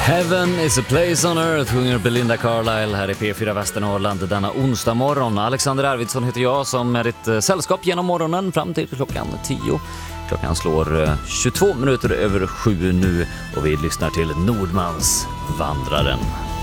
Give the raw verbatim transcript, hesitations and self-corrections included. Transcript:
Heaven is a place on earth, sjunger Belinda Carlisle här i P fyra Västernorrland denna onsdag morgon. Alexander Arvidsson heter jag som är ditt sällskap genom morgonen fram till klockan tio. Klockan slår tjugotvå minuter över sju nu och vi lyssnar till Nordmans Vandraren.